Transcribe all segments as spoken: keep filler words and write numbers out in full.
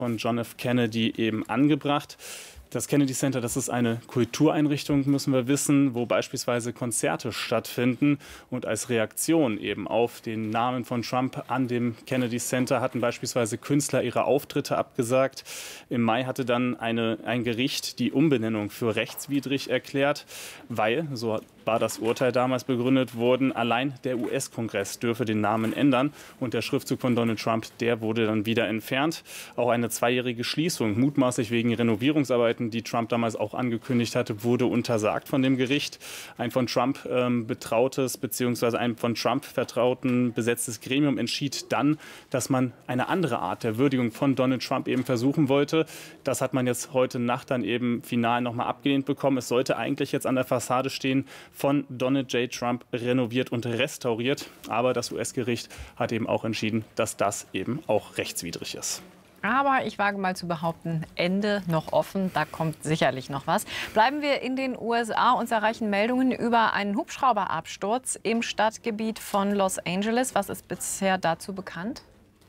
von John F. Kennedy eben angebracht. Das Kennedy Center, das ist eine Kultureinrichtung, müssen wir wissen, wo beispielsweise Konzerte stattfinden. Und als Reaktion eben auf den Namen von Trump an dem Kennedy Center hatten beispielsweise Künstler ihre Auftritte abgesagt. Im Mai hatte dann eine, ein Gericht die Umbenennung für rechtswidrig erklärt, weil, so war das Urteil damals begründet worden, allein der U S-Kongress dürfe den Namen ändern. Und der Schriftzug von Donald Trump, der wurde dann wieder entfernt. Auch eine zweijährige Schließung, mutmaßlich wegen Renovierungsarbeiten, die Trump damals auch angekündigt hatte, wurde untersagt von dem Gericht. Ein von Trump ähm, betrautes bzw. ein von Trump vertrauten besetztes Gremium entschied dann, dass man eine andere Art der Würdigung von Donald Trump eben versuchen wollte. Das hat man jetzt heute Nacht dann eben final nochmal abgelehnt bekommen. Es sollte eigentlich jetzt an der Fassade stehen, von Donald J. Trump renoviert und restauriert. Aber das U S-Gericht hat eben auch entschieden, dass das eben auch rechtswidrig ist. Aber ich wage mal zu behaupten, Ende noch offen, da kommt sicherlich noch was. Bleiben wir in den U S A. Uns erreichen Meldungen über einen Hubschrauberabsturz im Stadtgebiet von Los Angeles. Was ist bisher dazu bekannt?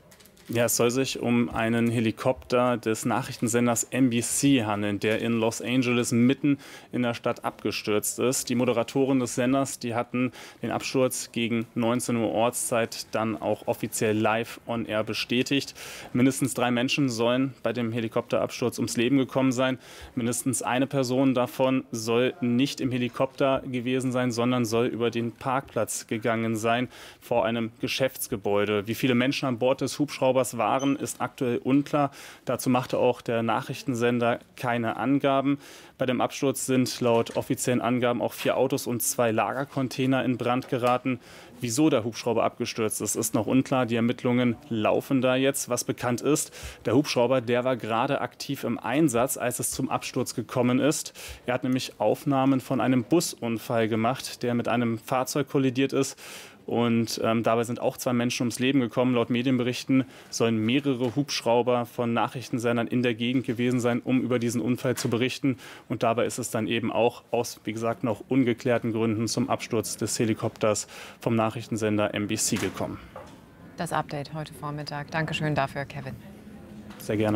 Ja, es soll sich um einen Helikopter des Nachrichtensenders N B C handeln, der in Los Angeles mitten in der Stadt abgestürzt ist. Die Moderatoren des Senders, die hatten den Absturz gegen neunzehn Uhr Ortszeit dann auch offiziell live on air bestätigt. Mindestens drei Menschen sollen bei dem Helikopterabsturz ums Leben gekommen sein. Mindestens eine Person davon soll nicht im Helikopter gewesen sein, sondern soll über den Parkplatz gegangen sein vor einem Geschäftsgebäude. Wie viele Menschen an Bord des Hubschraubers waren, ist aktuell unklar. Dazu machte auch der Nachrichtensender keine Angaben. Bei dem Absturz sind laut offiziellen Angaben auch vier Autos und zwei Lagercontainer in Brand geraten. Wieso der Hubschrauber abgestürzt ist, ist noch unklar. Die Ermittlungen laufen da jetzt. Was bekannt ist, der Hubschrauber, der war gerade aktiv im Einsatz, als es zum Absturz gekommen ist. Er hat nämlich Aufnahmen von einem Busunfall gemacht, der mit einem Fahrzeug kollidiert ist. Und ähm, dabei sind auch zwei Menschen ums Leben gekommen. Laut Medienberichten sollen mehrere Hubschrauber von Nachrichtensendern in der Gegend gewesen sein, um über diesen Unfall zu berichten. Und dabei ist es dann eben auch aus, wie gesagt, noch ungeklärten Gründen zum Absturz des Helikopters vom Nachrichtensender N B C gekommen. Das Update heute Vormittag. Dankeschön dafür, Kevin. Sehr gerne.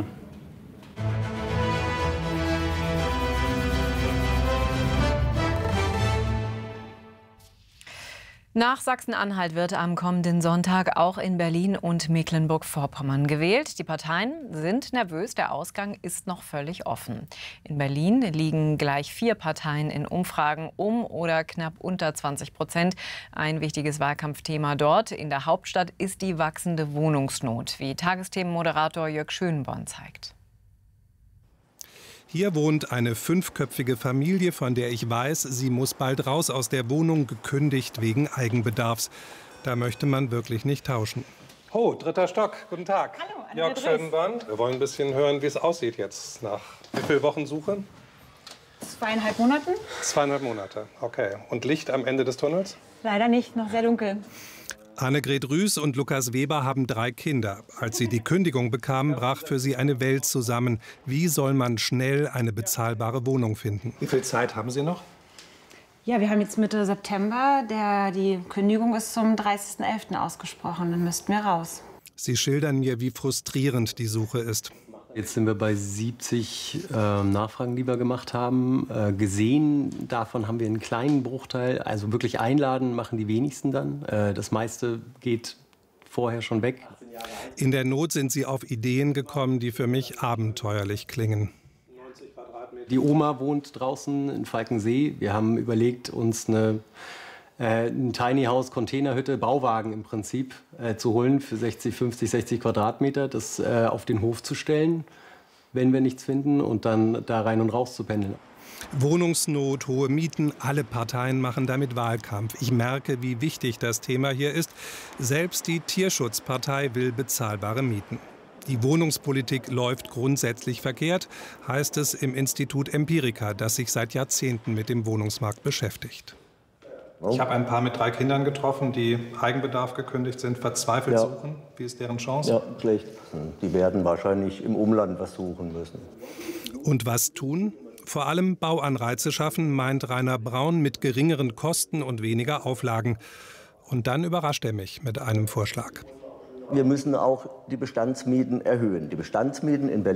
Nach Sachsen-Anhalt wird am kommenden Sonntag auch in Berlin und Mecklenburg-Vorpommern gewählt. Die Parteien sind nervös, der Ausgang ist noch völlig offen. In Berlin liegen gleich vier Parteien in Umfragen um oder knapp unter zwanzig Prozent. Ein wichtiges Wahlkampfthema dort in der Hauptstadt ist die wachsende Wohnungsnot, wie Tagesthemenmoderator Jörg Schönborn zeigt. Hier wohnt eine fünfköpfige Familie, von der ich weiß, sie muss bald raus aus der Wohnung, gekündigt wegen Eigenbedarfs. Da möchte man wirklich nicht tauschen. Oh, dritter Stock. Guten Tag. Hallo, Jörg Schönborn. Wir wollen ein bisschen hören, wie es aussieht jetzt nach wie vielen Wochen Suche? Zweieinhalb Monaten. Zweieinhalb Monate, okay. Und Licht am Ende des Tunnels? Leider nicht, noch sehr dunkel. Annegret Rüß und Lukas Weber haben drei Kinder. Als sie die Kündigung bekamen, brach für sie eine Welt zusammen. Wie soll man schnell eine bezahlbare Wohnung finden? Wie viel Zeit haben Sie noch? Ja, wir haben jetzt Mitte September. Der, die Kündigung ist zum dreißigsten elften ausgesprochen. Dann müssten wir raus. Sie schildern mir, wie frustrierend die Suche ist. Jetzt sind wir bei siebzig äh, Nachfragen, die wir gemacht haben. Äh, gesehen, davon haben wir einen kleinen Bruchteil. Also wirklich einladen machen die wenigsten dann. Äh, das meiste geht vorher schon weg. In der Not sind Sie auf Ideen gekommen, die für mich abenteuerlich klingen. Die Oma wohnt draußen in Falkensee. Wir haben überlegt, uns eine äh, ein Tiny House, Containerhütte, Bauwagen im Prinzip äh, zu holen für sechzig, fünfzig, sechzig Quadratmeter, das äh, auf den Hof zu stellen, wenn wir nichts finden, und dann da rein und raus zu pendeln. Wohnungsnot, hohe Mieten, alle Parteien machen damit Wahlkampf. Ich merke, wie wichtig das Thema hier ist. Selbst die Tierschutzpartei will bezahlbare Mieten. Die Wohnungspolitik läuft grundsätzlich verkehrt, heißt es im Institut Empirica, das sich seit Jahrzehnten mit dem Wohnungsmarkt beschäftigt. Ich habe ein Paar mit drei Kindern getroffen, die Eigenbedarf gekündigt sind, verzweifelt ja. suchen. Wie ist deren Chance? Ja, schlecht. Die werden wahrscheinlich im Umland was suchen müssen. Und was tun? Vor allem Bauanreize schaffen, meint Rainer Braun, mit geringeren Kosten und weniger Auflagen. Und dann überrascht er mich mit einem Vorschlag. wir müssen auch die Bestandsmieten erhöhen. Die Bestandsmieten in Berlin